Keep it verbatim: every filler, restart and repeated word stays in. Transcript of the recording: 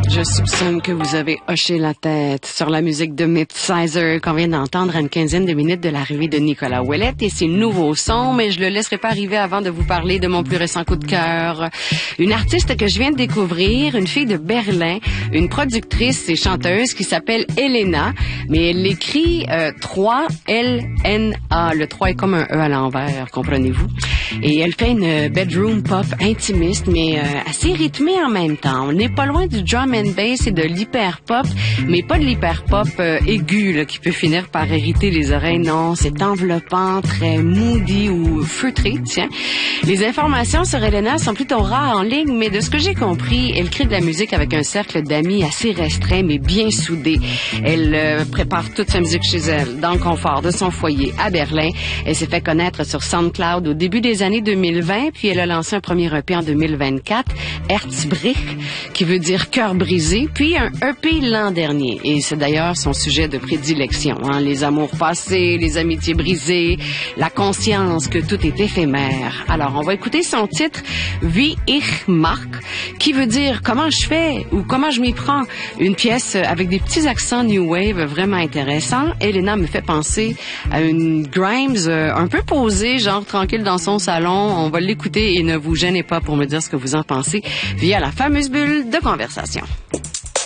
Je soupçonne que vous avez hoché la tête sur la musique de Midsizer qu'on vient d'entendre à une quinzaine de minutes de l'arrivée de Nicolas Ouellette et ses nouveaux sons, mais je le laisserai pas arriver avant de vous parler de mon plus récent coup de cœur. Une artiste que je viens de découvrir, une fille de Berlin, une productrice et chanteuse qui s'appelle Elena, mais elle l'écrit euh, trois L N A. Le trois est comme un E à l'envers, comprenez-vous? Et elle fait une bedroom pop intimiste, mais euh, assez rythmée en même temps. On n'est pas loin du drum and bass et de l'hyper pop, mais pas de l'hyper pop euh, aigu là, qui peut finir par irriter les oreilles. Non, c'est enveloppant, très moody ou feutré, tiens. Les informations sur Elena sont plutôt rares en ligne, mais de ce que j'ai compris, elle crée de la musique avec un cercle d'amis assez restreint, mais bien soudé. Elle euh, prépare toute sa musique chez elle, dans le confort de son foyer à Berlin. Elle s'est fait connaître sur SoundCloud au début des années deux mille vingt, puis elle a lancé un premier E P en deux mille vingt-quatre, Herzbrich, qui veut dire cœur brisé, puis un E P l'an dernier. Et c'est d'ailleurs son sujet de prédilection, hein, les amours passés, les amitiés brisées, la conscience que tout est éphémère. Alors, on va écouter son titre, Wie ich mach, qui veut dire comment je fais ou comment je m'y prends. Une pièce avec des petits accents new wave vraiment intéressants. Elena me fait penser à une Grimes euh, un peu posée, genre tranquille dans son salon. On va l'écouter et ne vous gênez pas pour me dire ce que vous en pensez via la fameuse bulle de conversation.